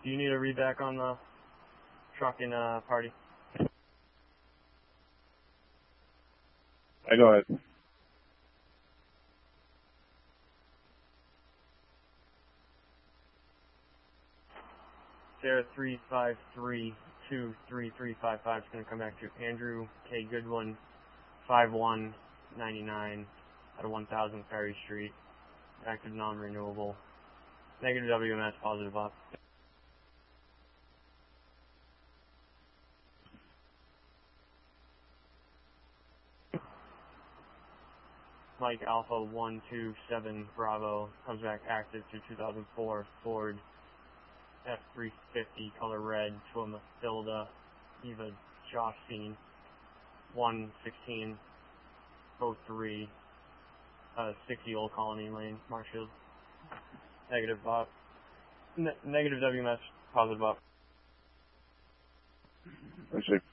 Do you need a read back on the truck and party? Go ahead. Sarah 353-23355 is going to come back to Andrew K. Goodwin, 5199 at 1000 Ferry Street. Active non-renewable. Negative WMS, positive up. Mike Alpha 127 Bravo comes back active to 2004 Ford F350 color red to a Mathilda Eva Josephine 11603 60 Old Colony Lane, Marshfield. Negative up. Negative WMS, positive up. I see.